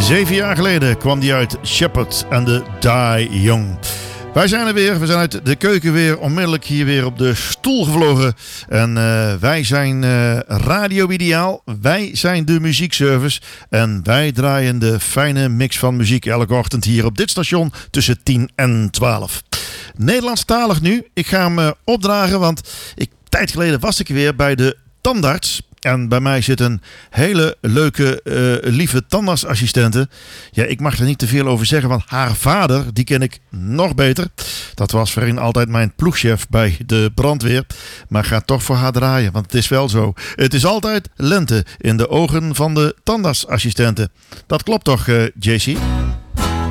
7 jaar geleden kwam die uit, Shepherd and the Die Young. Wij zijn er weer, we zijn uit de keuken weer onmiddellijk hier weer op de stoel gevlogen. En wij zijn Radio Ideaal, wij zijn de muziekservice. En wij draaien de fijne mix van muziek elke ochtend hier op dit station tussen 10 en 12. Nederlandstalig nu, ik ga hem opdragen, want tijd geleden was ik weer bij de tandarts. En bij mij zit een hele leuke, lieve tandartsassistente. Ja, ik mag er niet te veel over zeggen, want haar vader, die ken ik nog beter. Dat was voorheen altijd mijn ploegchef bij de brandweer. Maar ga toch voor haar draaien, want het is wel zo. Het is altijd lente in de ogen van de tandartsassistente. Dat klopt toch, JC?